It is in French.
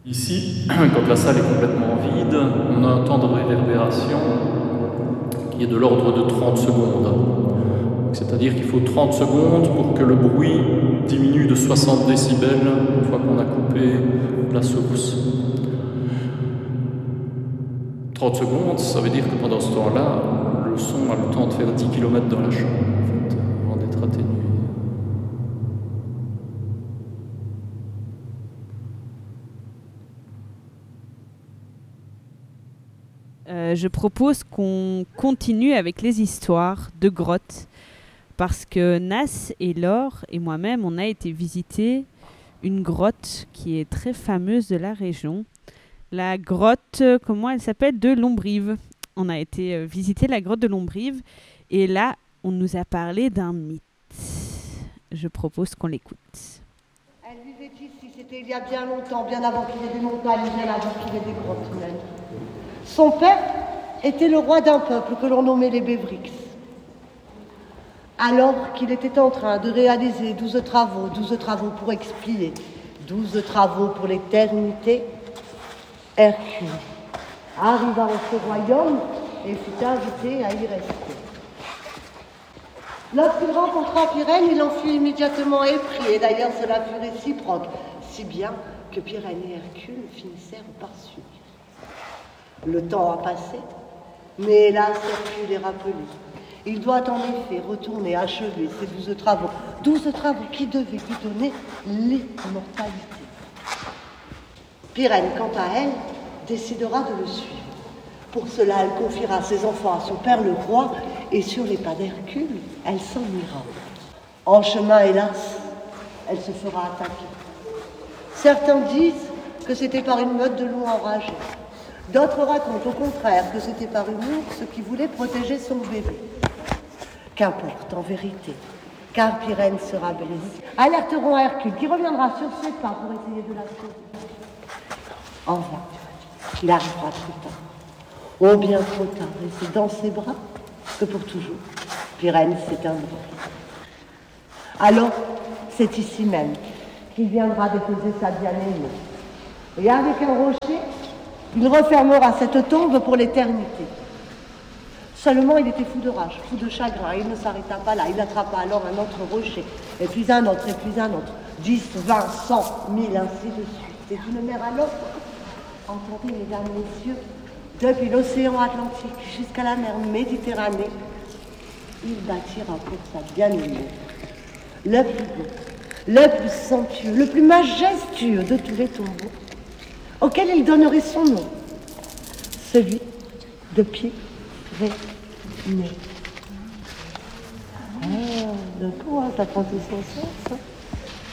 Ici, quand la salle est complètement vide, on a un temps de réverbération qui est de l'ordre de 30 secondes. C'est-à-dire qu'il faut 30 secondes pour que le bruit diminue de 60 décibels une fois qu'on a coupé la source. 30 secondes, ça veut dire que pendant ce temps-là, le son a le temps de faire 10 km dans la chambre, en fait, avant d'être atténué. Je propose qu'on continue avec les histoires de grottes parce que Nas et Laure et moi-même, on a été visiter une grotte qui est très fameuse de la région. La grotte, comment elle s'appelle, de Lombrive. On a été visiter la grotte de Lombrive et là, on nous a parlé d'un mythe. Je propose qu'on l'écoute. Elle vivait ici, c'était il y a bien longtemps, bien avant qu'il y ait des montagnes, bien avant qu'il y ait des grottes même. Son père était le roi d'un peuple que l'on nommait les Bévrix. Alors qu'il était en train de réaliser 12 travaux pour expier, 12 travaux pour l'éternité, Hercule arriva dans ce royaume et fut invité à y rester. Lorsqu'il rencontra Pyrène, il en fut immédiatement épris, et d'ailleurs cela fut réciproque, si bien que Pyrène et Hercule finissèrent par s'unir. Le temps a passé, mais hélas, Hercule est rappelé. Il doit en effet retourner achever ses 12 travaux. 12 travaux qui devaient lui donner l'immortalité. Pyrène, quant à elle, décidera de le suivre. Pour cela, elle confiera ses enfants à son père le roi, et sur les pas d'Hercule, elle s'en ira. En chemin, hélas, elle se fera attaquer. Certains disent que c'était par une meute de loups enragés. D'autres racontent au contraire que c'était par une ours qui voulait protéger son bébé. Qu'importe en vérité, car Pyrène sera blessée. Alerteront Hercule qui reviendra sur ses pas pour essayer de la sauver. En vain, il arrivera trop tard. Oh, bien trop tard, et c'est dans ses bras que pour toujours, Pyrène s'éteindra. Alors, c'est ici même qu'il viendra déposer sa bien-aimée. Et avec un rocher, il refermera cette tombe pour l'éternité. Seulement, il était fou de rage, fou de chagrin. Il ne s'arrêta pas là. Il attrapa alors un autre rocher, et puis un autre, et puis un autre. 10, 20, 100, 1000, ainsi de suite. Et d'une mer à l'autre, entendez, mesdames, messieurs, depuis l'océan Atlantique jusqu'à la mer Méditerranée, il bâtira pour sa bien-aimée le plus beau, le plus somptueux, le plus majestueux de tous les tombeaux, auquel il donnerait son nom, celui de Pyrénées. Ah, d'un coup, ça prend tout son sens.